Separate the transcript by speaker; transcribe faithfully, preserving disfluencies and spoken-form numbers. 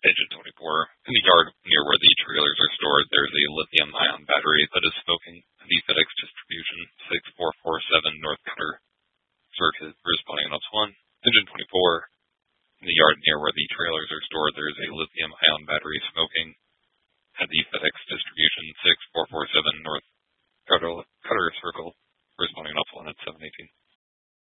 Speaker 1: Engine twenty-four. In the yard near where the trailers are stored, there's a lithium-ion battery that is smoking. The FedEx distribution six four four seven North Cutter Circuit responding on one. Engine twenty-four. In the yard near where the trailers are stored, there's a lithium-ion battery smoking. At the FedEx distribution six four four seven North